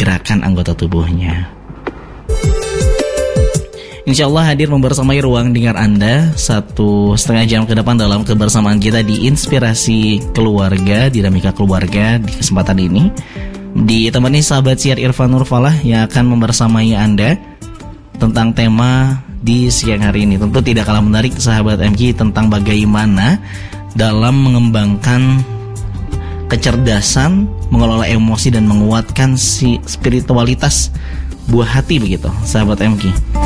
gerakan anggota tubuhnya. Insya Allah hadir membersamai ruang dengar Anda 1,5 jam ke depan dalam kebersamaan kita di Inspirasi Keluarga, Dinamika Keluarga. Di kesempatan ini ditemani sahabat siar Irfan Nurfalah yang akan membersamai Anda tentang tema di siang hari ini. Tentu tidak kalah menarik sahabat MK tentang bagaimana dalam mengembangkan kecerdasan, mengelola emosi dan menguatkan si spiritualitas buah hati begitu sahabat MK.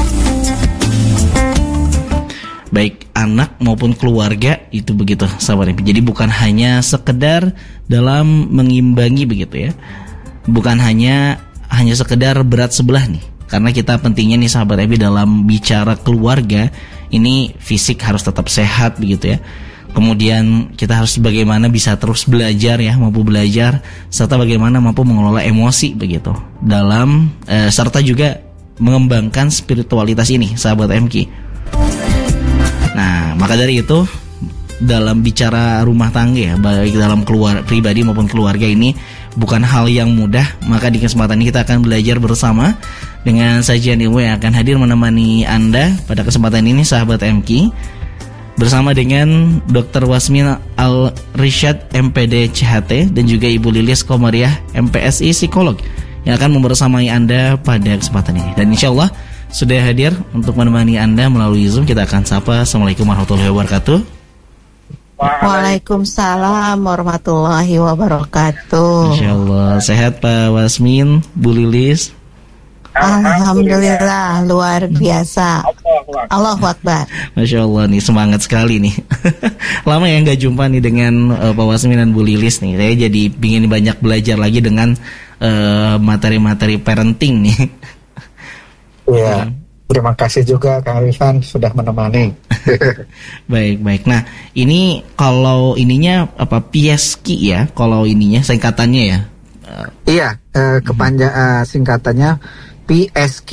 Baik anak maupun keluarga itu begitu sahabat MK. Jadi bukan hanya sekedar dalam mengimbangi begitu ya. Bukan hanya sekedar berat sebelah nih. Karena kita pentingnya nih sahabat MK dalam bicara keluarga ini fisik harus tetap sehat begitu ya. Kemudian kita harus bagaimana bisa terus belajar ya, mampu belajar serta bagaimana mampu mengelola emosi begitu. Dalam serta juga mengembangkan spiritualitas ini sahabat MK. Nah, maka dari itu dalam bicara rumah tangga ya, baik dalam pribadi maupun keluarga ini bukan hal yang mudah. Maka di kesempatan ini kita akan belajar bersama dengan sajian ilmu yang akan hadir menemani Anda pada kesempatan ini sahabat MK, bersama dengan Dr. Wasmin Al-Rishad MPD CHT dan juga Ibu Lilis Komariah MPSI Psikolog yang akan membersamai Anda pada kesempatan ini. Dan insya Allah sudah hadir untuk menemani Anda melalui Zoom. Kita akan sapa. Assalamualaikum warahmatullahi wabarakatuh. Waalaikumsalam warahmatullahi wabarakatuh. Insya Allah sehat Pak Wasmin, Bu Lilis. Alhamdulillah luar biasa. Allahu Akbar. Masya Allah nih semangat sekali nih. Lama ya nggak jumpa nih dengan Pak Wasmin dan Bu Lilis nih. Saya jadi ingin banyak belajar lagi dengan materi-materi parenting nih. Iya, terima kasih juga Kang Rifan sudah menemani. Baik. Nah, ini kalau ininya apa PSQ ya? Kalau ininya singkatannya ya? Iya, singkatannya PSQ.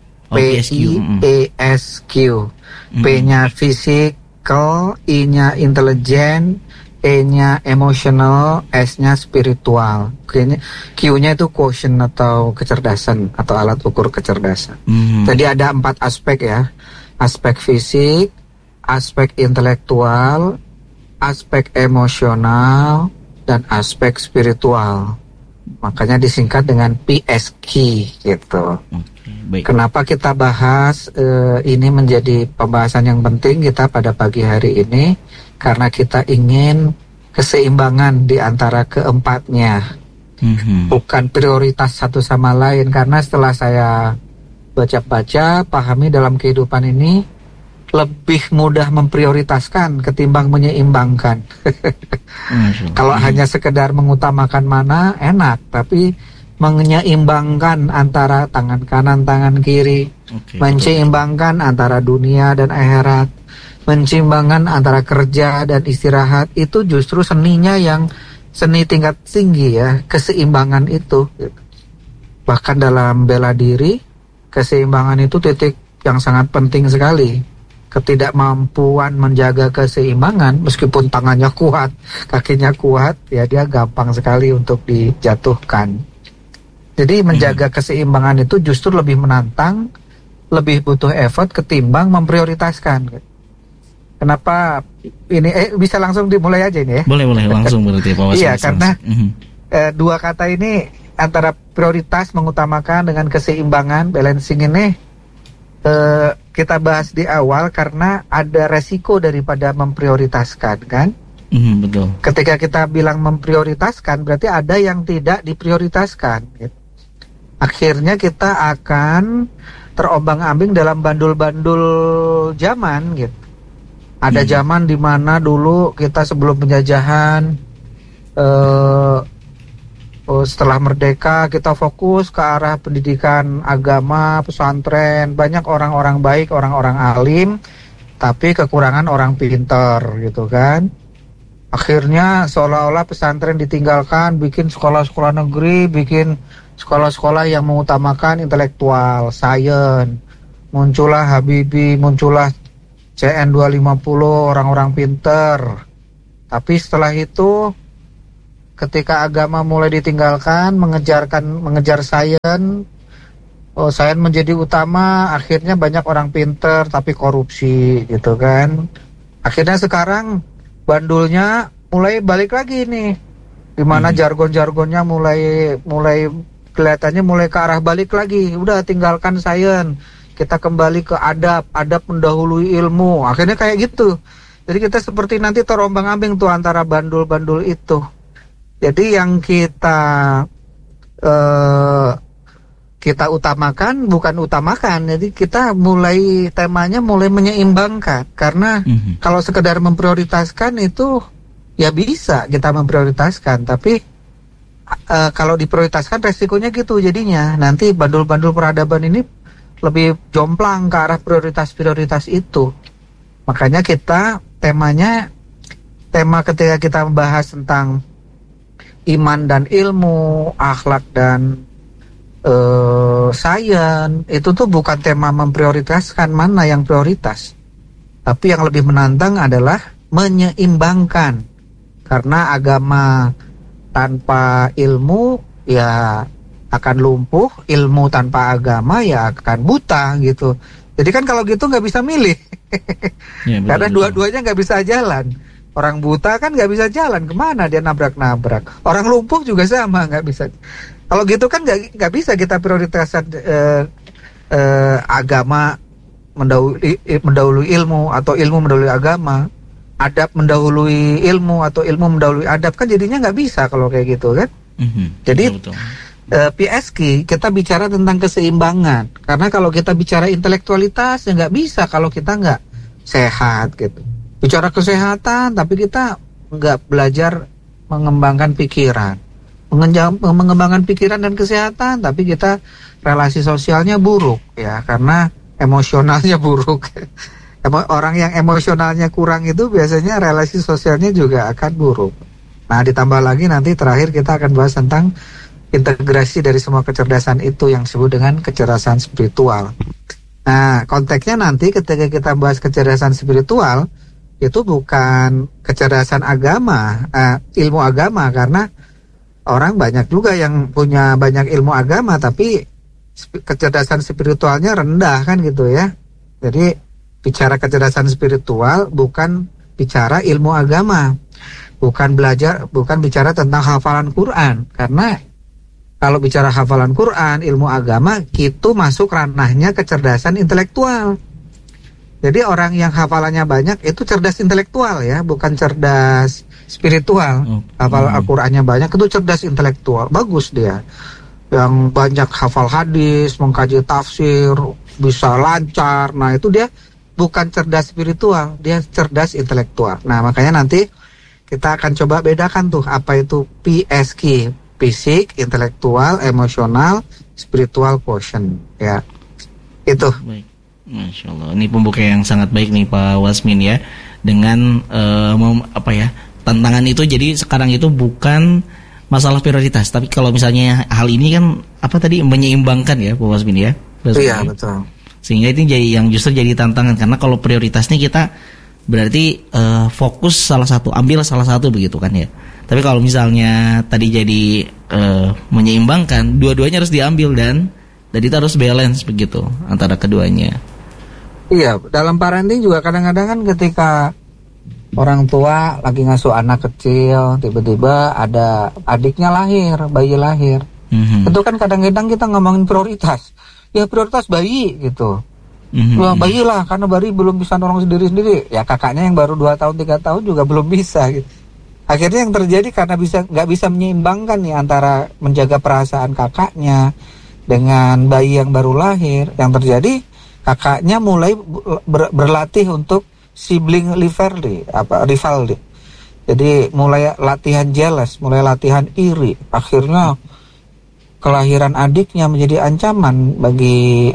PIESQ. P-nya physical, I-nya intelligent, E-nya emotional, S-nya spiritual. Q-nya itu quotient atau kecerdasan atau alat ukur kecerdasan. Jadi ada 4 aspek ya. Aspek fisik, aspek intelektual, aspek emosional, dan aspek spiritual. Makanya disingkat dengan PSQ gitu. Baik. Kenapa kita bahas ini menjadi pembahasan yang penting kita pada pagi hari ini? Karena kita ingin keseimbangan di antara keempatnya, bukan prioritas satu sama lain. Karena setelah saya baca-baca, pahami dalam kehidupan ini lebih mudah memprioritaskan ketimbang menyeimbangkan. Kalau hanya sekedar mengutamakan mana, enak. Tapi menyeimbangkan antara tangan kanan, tangan kiri, menyeimbangkan antara dunia dan akhirat, menyeimbangkan antara kerja dan istirahat, itu justru seninya yang seni tingkat tinggi ya, keseimbangan itu. Bahkan dalam bela diri, keseimbangan itu titik yang sangat penting sekali. Ketidakmampuan menjaga keseimbangan, meskipun tangannya kuat, kakinya kuat, ya dia gampang sekali untuk dijatuhkan. Jadi menjaga keseimbangan itu justru lebih menantang, lebih butuh effort ketimbang memprioritaskan. Kenapa ini? Bisa langsung dimulai aja ini ya? Boleh langsung berarti Pak Wasmin. Iya, karena dua kata ini antara prioritas mengutamakan dengan keseimbangan, balancing ini kita bahas di awal karena ada resiko daripada memprioritaskan kan? Betul. Ketika kita bilang memprioritaskan berarti ada yang tidak diprioritaskan. Gitu. Akhirnya kita akan terombang-ambing dalam bandul-bandul zaman gitu. Ada zaman di mana dulu kita sebelum penjajahan, setelah merdeka kita fokus ke arah pendidikan agama, pesantren, banyak orang-orang baik, orang-orang alim, tapi kekurangan orang pintar gitu kan. Akhirnya seolah-olah pesantren ditinggalkan, bikin sekolah-sekolah negeri, bikin sekolah-sekolah yang mengutamakan intelektual, sains. Muncullah Habibie, muncullah CN 250, orang-orang pinter. Tapi setelah itu ketika agama mulai ditinggalkan, mengejar sains, sains menjadi utama, akhirnya banyak orang pinter tapi korupsi gitu kan. Akhirnya sekarang bandulnya mulai balik lagi nih, dimana jargon-jargonnya mulai kelihatannya mulai ke arah balik lagi. Udah tinggalkan sains, kita kembali ke adab mendahului ilmu. Akhirnya kayak gitu. Jadi kita seperti nanti terombang-ambing tuh antara bandul-bandul itu. Jadi yang kita utamakan bukan utamakan. Jadi kita temanya mulai menyeimbangkan. Karena kalau sekedar memprioritaskan itu ya bisa kita memprioritaskan, tapi kalau diprioritaskan resikonya gitu jadinya. Nanti bandul-bandul peradaban ini lebih jomplang ke arah prioritas-prioritas itu. Makanya tema ketika kita membahas tentang iman dan ilmu, akhlak dan sains, itu tuh bukan tema memprioritaskan mana yang prioritas, tapi yang lebih menantang adalah menyeimbangkan. Karena agama tanpa ilmu ya akan lumpuh, ilmu tanpa agama ya akan buta gitu. Jadi kan kalau gitu nggak bisa milih. Ya, karena dua-duanya nggak bisa jalan. Orang buta kan nggak bisa jalan, kemana dia nabrak-nabrak. Orang lumpuh juga sama, nggak bisa. Kalau gitu kan nggak bisa kita prioritaskan agama mendahului ilmu, atau ilmu mendahului agama, adab mendahului ilmu, atau ilmu mendahului adab. Kan jadinya nggak bisa kalau kayak gitu kan. Jadi betul. PSG kita bicara tentang keseimbangan. Karena kalau kita bicara intelektualitas ya nggak bisa kalau kita nggak sehat gitu. Bicara kesehatan tapi kita nggak belajar mengembangkan pikiran. Mengembangkan pikiran dan kesehatan tapi kita relasi sosialnya buruk ya, karena emosionalnya buruk. Orang yang emosionalnya kurang itu biasanya relasi sosialnya juga akan buruk. Nah, ditambah lagi nanti terakhir kita akan bahas tentang integrasi dari semua kecerdasan itu yang disebut dengan kecerdasan spiritual. Nah, konteksnya nanti ketika kita bahas kecerdasan spiritual, itu bukan kecerdasan agama, ilmu agama, karena orang banyak juga yang punya banyak ilmu agama, tapi kecerdasan spiritualnya rendah kan gitu ya. Jadi, bicara kecerdasan spiritual bukan bicara ilmu agama, bukan bicara tentang hafalan Quran, karena kalau bicara hafalan Quran, ilmu agama, itu masuk ranahnya kecerdasan intelektual. Jadi orang yang hafalannya banyak itu cerdas intelektual ya, bukan cerdas spiritual. Hafal Al-Qurannya banyak itu cerdas intelektual, bagus dia. Yang banyak hafal hadis, mengkaji tafsir, bisa lancar. Nah itu dia bukan cerdas spiritual, dia cerdas intelektual. Nah makanya nanti kita akan coba bedakan tuh apa itu PSG. Fisik, intelektual, emosional, spiritual quotient ya. Itu. Baik. Masya Allah. Ini pembuka yang sangat baik nih Pak Wasmin ya. Dengan tantangan itu, jadi sekarang itu bukan masalah prioritas, tapi kalau misalnya hal ini kan menyeimbangkan ya Pak Wasmin ya. Iya betul. Sehingga ini justru jadi tantangan, karena kalau prioritasnya kita berarti fokus ambil salah satu begitu kan ya. Tapi kalau misalnya tadi jadi menyeimbangkan, dua-duanya harus diambil dan itu harus balance begitu antara keduanya. Iya, dalam parenting juga kadang-kadang kan ketika orang tua lagi ngasuh anak kecil, tiba-tiba ada adiknya bayi lahir. Itu kan kadang-kadang kita ngomongin prioritas. Ya prioritas bayi gitu. Ya bayi lah, karena bayi belum bisa nolong sendiri-sendiri. Ya kakaknya yang baru 2 tahun 3 tahun juga belum bisa gitu. Akhirnya yang terjadi karena nggak bisa menyeimbangkan nih antara menjaga perasaan kakaknya dengan bayi yang baru lahir, yang terjadi kakaknya mulai berlatih untuk sibling rivalry. Jadi mulai latihan jealous, mulai latihan iri. Akhirnya kelahiran adiknya menjadi ancaman bagi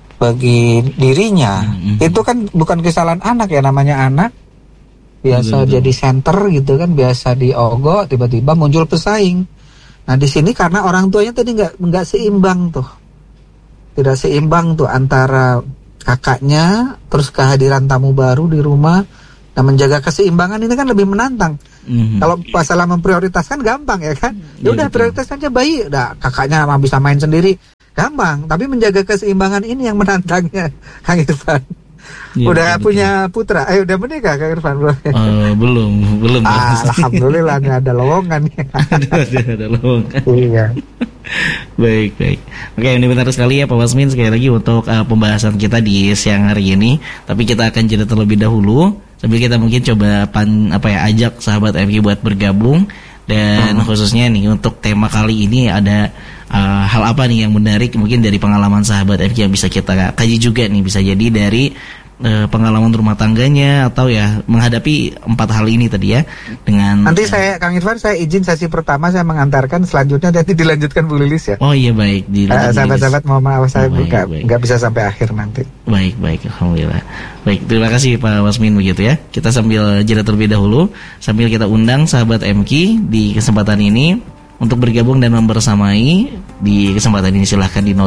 dirinya. Itu kan bukan kesalahan anak ya, namanya anak. Biasa jadi center gitu kan, biasa diogok, tiba-tiba muncul pesaing. Nah di sini karena orang tuanya tadi nggak seimbang tuh, tidak seimbang tuh antara kakaknya, terus kehadiran tamu baru di rumah, Nah, menjaga keseimbangan ini kan lebih menantang. Kalau masalah memprioritaskan gampang ya kan. Ya udah prioritas aja bayi, udah kakaknya mah bisa main sendiri, gampang. Tapi menjaga keseimbangan ini yang menantangnya, Kang Irfan. Ya, udah punya putra? Udah menikah Kang Irfan belum? Belum. Alhamdulillah nih ada lowongan. ada lowongan. Iya. Baik. Oke, ini benar sekali ya Pak Wasmin, sekali lagi untuk pembahasan kita di siang hari ini. Tapi kita akan jeda terlebih dahulu sambil kita mungkin coba ajak sahabat MK buat bergabung. Dan khususnya nih untuk tema kali ini ada hal apa nih yang menarik mungkin dari pengalaman sahabat MK yang bisa kita kaji juga nih. Bisa jadi dari pengalaman rumah tangganya atau ya menghadapi 4 hal ini tadi ya dengan nanti Kang Irfan saya izin sesi pertama saya mengantarkan, selanjutnya nanti dilanjutkan Bu Lilis ya. Oh iya baik, sahabat-sahabat mau maaf saya nggak bisa sampai akhir nanti. Baik, alhamdulillah. Baik, terima kasih Pak Wasmin begitu ya. Kita sambil jeda terlebih dahulu sambil kita undang sahabat MK di kesempatan ini untuk bergabung dan membersamai. Di kesempatan ini silahkan di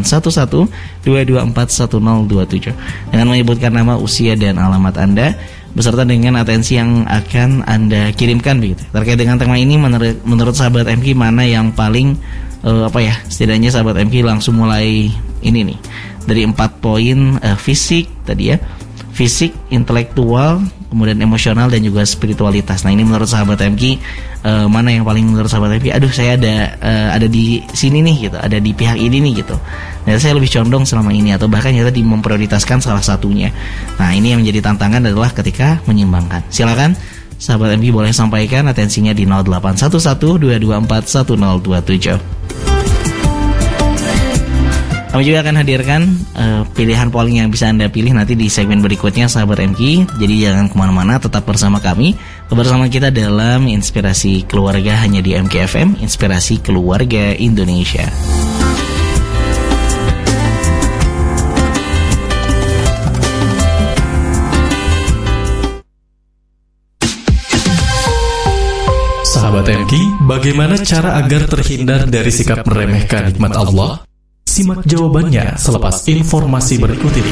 0811-224-1027 dengan menyebutkan nama, usia dan alamat Anda beserta dengan atensi yang akan Anda kirimkan begitu. Terkait dengan tema ini menurut sahabat MK mana yang paling setidaknya sahabat MK langsung mulai ini nih dari 4 poin fisik tadi ya. Fisik, intelektual, kemudian emosional dan juga spiritualitas. Nah, ini menurut sahabat MK mana yang paling menurut sahabat MK? Aduh, saya ada di sini nih gitu, ada di pihak ini nih gitu. Nah, saya lebih condong selama ini atau bahkan ya tadi memprioritaskan salah satunya. Nah, ini yang menjadi tantangan adalah ketika menyimbangkan. Silakan sahabat MK boleh sampaikan atensinya di 0811-224-1027. Kami juga akan hadirkan pilihan polling yang bisa Anda pilih nanti di segmen berikutnya sahabat MK. Jadi jangan kemana-mana, tetap bersama kami. Kebersamaan kita dalam Inspirasi Keluarga hanya di MK FM, Inspirasi Keluarga Indonesia. Sahabat MK, bagaimana cara agar terhindar dari sikap meremehkan nikmat Allah? Simak jawabannya selepas informasi berikut ini.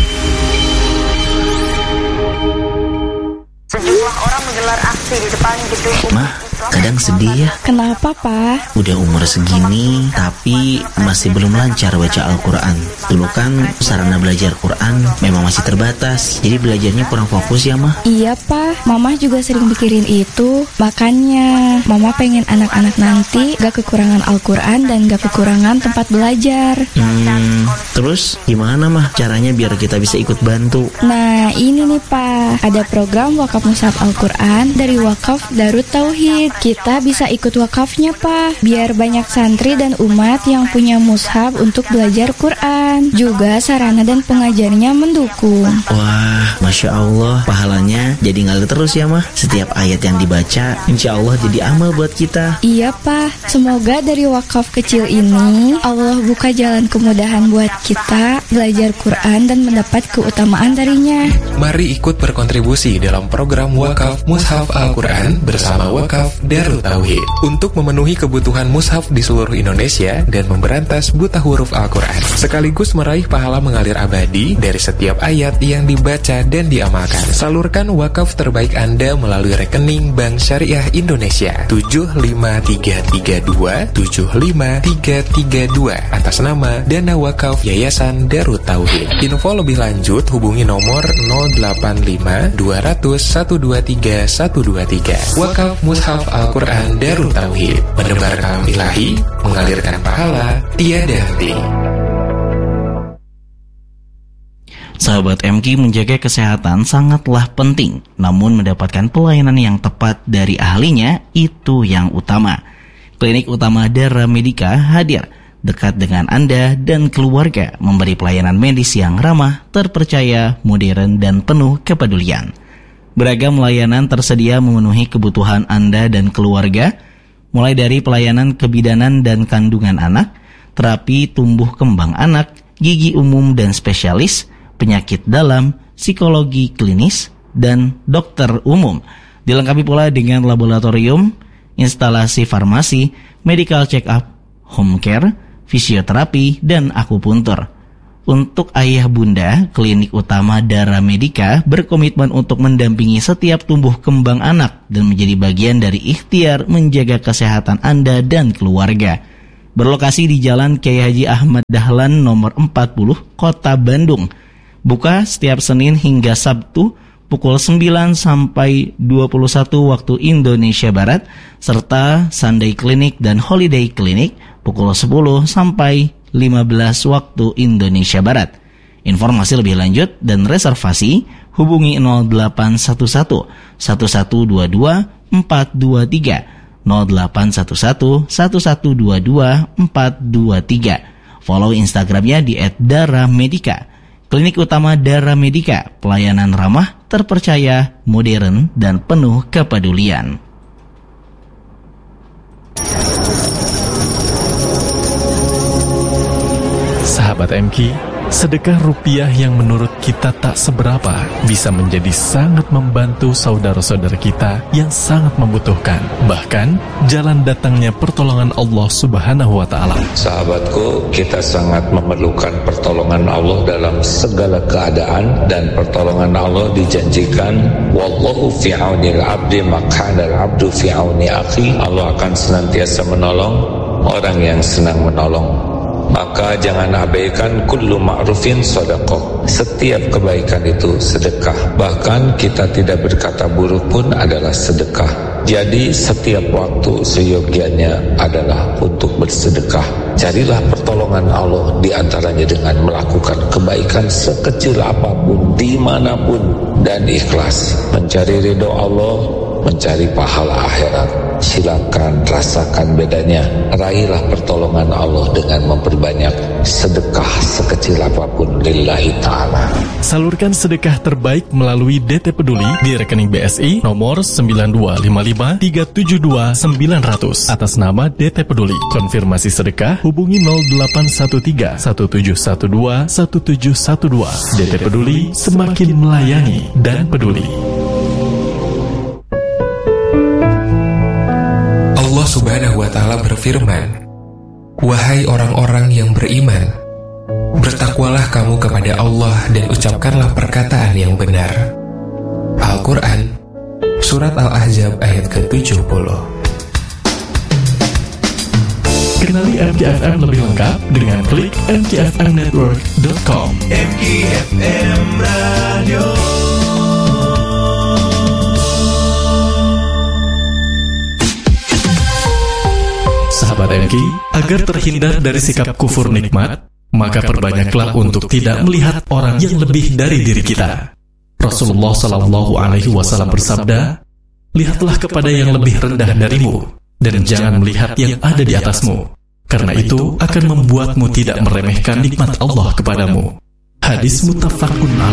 Sejumlah orang menggelar aksi di depan gedung Mah, kadang sedih ya. Kenapa, Pak? Udah umur segini, tapi masih belum lancar baca Al-Quran. Dulu kan sarana belajar Quran memang masih terbatas, jadi belajarnya kurang fokus ya, Mah. Iya, Pak. Mama juga sering mikirin itu. Makanya, Mama pengen anak-anak nanti gak kekurangan Al-Quran dan gak kekurangan tempat belajar. Terus gimana, Mah, caranya biar kita bisa ikut bantu? Nah, ini nih, Pak. Ada program wakaf mushaf Al-Quran dari Wakaf Darut Tauhid. Kita bisa ikut wakafnya, Pak. Biar banyak santri dan umat yang punya mushaf untuk belajar Quran. Juga sarana dan pengajarnya mendukung. Wah, Masya Allah, pahalanya jadi ngalir terus ya, Mah. Setiap ayat yang dibaca, insya Allah jadi amal buat kita. Iya, Pak. Semoga dari wakaf kecil ini, Allah buka jalan kemudahan buat kita belajar Quran dan mendapat keutamaan darinya. Mari ikut berkontribusi dalam program Wakaf Mushaf Al-Quran bersama Wakaf Darut Tauhid untuk memenuhi kebutuhan mushaf di seluruh Indonesia dan memberantas buta huruf Al-Quran, sekaligus meraih pahala mengalir abadi dari setiap ayat yang dibaca dan diamalkan. Salurkan wakaf terbaik Anda melalui rekening Bank Syariah Indonesia 75332 atas nama Dana Wakaf Yayasan Darut Tauhid. Info lebih lanjut hubungi nomor 085 200 123 123. Wakaf Mushaf Al-Quran Darut Tauhid, menebar kalam ilahi, mengalirkan pahala tiada henti. Sahabat MK, menjaga kesehatan sangatlah penting, namun mendapatkan pelayanan yang tepat dari ahlinya itu yang utama. Klinik Utama Dara Medica hadir dekat dengan Anda dan keluarga, memberi pelayanan medis yang ramah, terpercaya, modern, dan penuh kepedulian. Beragam layanan tersedia memenuhi kebutuhan Anda dan keluarga, mulai dari pelayanan kebidanan dan kandungan anak, terapi tumbuh kembang anak, gigi umum dan spesialis, penyakit dalam, psikologi klinis, dan dokter umum. Dilengkapi pula dengan laboratorium, instalasi farmasi, medical check-up, home care, fisioterapi, dan akupuntur. Untuk ayah bunda, Klinik Utama Dara Medica berkomitmen untuk mendampingi setiap tumbuh kembang anak dan menjadi bagian dari ikhtiar menjaga kesehatan Anda dan keluarga. Berlokasi di Jalan Kiai Haji Ahmad Dahlan nomor 40, Kota Bandung. Buka setiap Senin hingga Sabtu pukul 9 sampai 21 waktu Indonesia Barat, serta Sunday Clinic dan Holiday Clinic pukul 10 sampai 15 waktu Indonesia Barat. Informasi lebih lanjut dan reservasi hubungi 0811 1122 423 0811 1122 423. Follow Instagramnya di @daramedica. Klinik Utama Dara Medica, pelayanan ramah, terpercaya, modern, dan penuh kepedulian. Sahabat MQ, sedekah rupiah yang menurut kita tak seberapa bisa menjadi sangat membantu saudara-saudara kita yang sangat membutuhkan. Bahkan, jalan datangnya pertolongan Allah Subhanahu wa Ta'ala. Sahabatku, kita sangat memerlukan pertolongan Allah dalam segala keadaan, dan pertolongan Allah dijanjikan, wallahu fi aunil abdi maq'ana al-abdu fi auni akhi. Allah akan senantiasa menolong orang yang senang menolong. Maka jangan abaikan kullu ma'rufin sedekah. Setiap kebaikan itu sedekah. Bahkan kita tidak berkata buruk pun adalah sedekah. Jadi setiap waktu seyogianya adalah untuk bersedekah. Carilah pertolongan Allah di antaranya dengan melakukan kebaikan sekecil apapun, dimanapun, dan ikhlas. Mencari ridho Allah, mencari pahala akhirat. Silakan rasakan bedanya. Raihlah pertolongan Allah dengan memperbanyak sedekah sekecil apapun lillahi ta'ala. Salurkan sedekah terbaik melalui DT Peduli di rekening BSI nomor 9255372900 atas nama DT Peduli. Konfirmasi sedekah hubungi 0813 1712 1712. DT Peduli, semakin melayani dan peduli. Allah Subhanahu wa Ta'ala berfirman, "Wahai orang-orang yang beriman, bertakwalah kamu kepada Allah dan ucapkanlah perkataan yang benar." Al-Quran, Surat Al-Ahzab ayat ke-70. Kenali MKFM lebih lengkap dengan klik mkfmnetwork.com. MKFM Radio. Sahabat MK, agar terhindar dari sikap kufur nikmat, maka perbanyaklah untuk tidak melihat orang yang lebih dari diri kita. Rasulullah Shallallahu Alaihi Wasallam bersabda, "Lihatlah kepada yang lebih rendah darimu, dan jangan melihat yang ada di atasmu, karena itu akan membuatmu tidak meremehkan nikmat Allah kepadamu." Hadis muttafaqun alaih.